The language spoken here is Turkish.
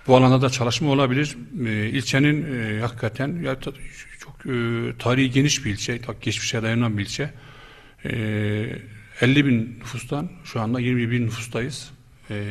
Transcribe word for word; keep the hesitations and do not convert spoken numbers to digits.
Bu alanda da çalışma olabilir. E, ilçenin e, hakikaten ya, çok e, tarihi geniş bir ilçe, geçmişe dayanan bir ilçe. E, elli bin nüfustan şu anda yirmi bin nüfustayız.